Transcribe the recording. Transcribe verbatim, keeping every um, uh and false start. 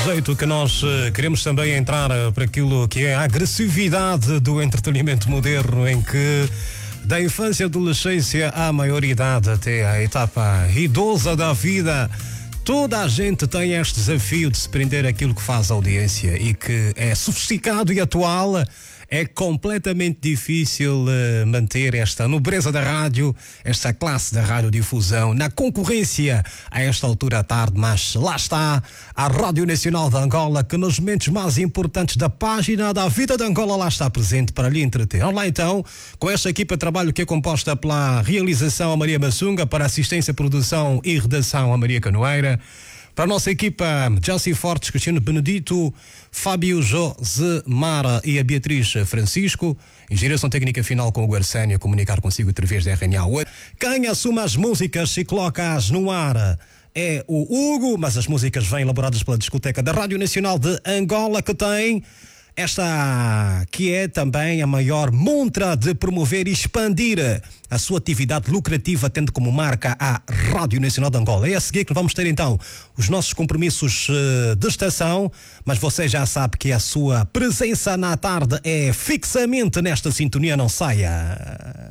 jeito que nós uh, queremos também entrar uh, para aquilo que é a agressividade do entretenimento moderno, em que da infância, adolescência à maioridade até a etapa idosa da vida, toda a gente tem este desafio de se prender aquilo que faz audiência e que é sofisticado e atual. É completamente difícil uh, manter esta nobreza da rádio, esta classe da radiodifusão na concorrência a esta altura à tarde, mas lá está a Rádio Nacional de Angola, que nos momentos mais importantes da página da vida de Angola lá está presente para lhe entreter. Vamos lá então, com esta equipa de trabalho que é composta pela realização a Maria Massunga, para assistência, produção e redação a Maria Canoeira, para a nossa equipa, Jessie Fortes, Cristiano Benedito, Fábio José Mara e a Beatriz Francisco. Em direção técnica final com o Arsénio, a comunicar consigo através da R N A. Quem assume as músicas e coloca-as no ar é o Hugo, mas as músicas vêm elaboradas pela discoteca da Rádio Nacional de Angola, que tem esta que é também a maior montra de promover e expandir a sua atividade lucrativa, tendo como marca a Rádio Nacional de Angola. É a seguir que vamos ter então os nossos compromissos de estação, mas você já sabe que a sua presença na tarde é fixamente nesta sintonia, não saia.